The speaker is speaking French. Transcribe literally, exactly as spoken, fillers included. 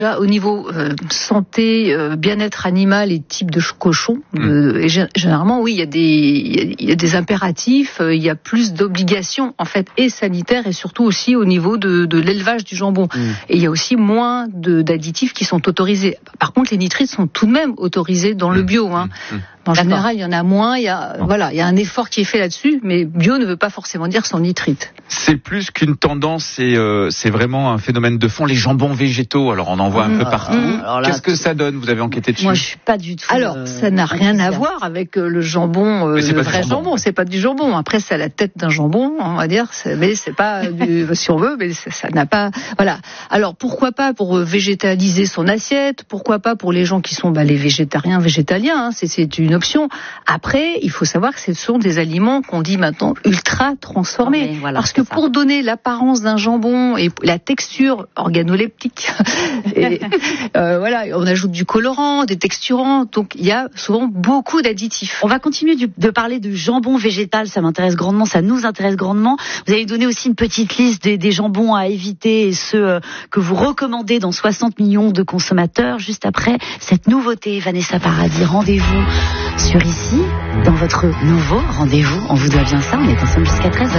Là, au niveau euh, santé, euh, bien-être animal et type de cochon, euh, et g- généralement, oui, il y a des, il y a, il y a des impératifs, euh, il y a plus d'obligations en fait, et sanitaires, et surtout aussi au niveau de, de l'élevage du jambon. Mmh. Et il y a aussi moins de, d'additifs qui sont autorisés. Par contre, les nitrites sont tout de même autorisés dans mmh. le bio. Hein. Mmh. En général, il y en a moins. Il y a, bon. voilà, il y a un effort qui est fait là-dessus, mais bio ne veut pas forcément dire sans nitrite. C'est plus qu'une tendance, c'est, euh, c'est vraiment un phénomène de fond. Les jambons végétaux, alors on en voit mmh. un peu partout. Mmh. Là, Qu'est-ce que ça donne ? Vous avez enquêté dessus ? Moi, je suis pas du tout. Alors, euh, ça n'a rien à voir avec euh, le jambon, euh, le vrai jambon. jambon. C'est pas du jambon. Après, c'est à la tête d'un jambon, on va dire. C'est, mais c'est pas du, si on veut, mais ça, ça n'a pas. Voilà. Alors, pourquoi pas pour végétaliser son assiette ? Pourquoi pas pour les gens qui sont bah, les végétariens, végétaliens ? Hein, c'est, c'est une option. Après, il faut savoir que ce sont des aliments qu'on dit maintenant ultra transformés. Voilà, parce que pour donner l'apparence d'un jambon et la texture organoleptique, et, euh, voilà, on ajoute du colorant, des texturants, donc il y a souvent beaucoup d'additifs. On va continuer du, de parler de jambon végétal, ça m'intéresse grandement, ça nous intéresse grandement. Vous avez donné aussi une petite liste des, des jambons à éviter et ceux euh, que vous recommandez dans soixante millions de consommateurs. Juste après cette nouveauté, Vanessa Paradis, rendez-vous sur Ici, dans votre nouveau rendez-vous. On vous doit bien ça, on est ensemble jusqu'à treize heures.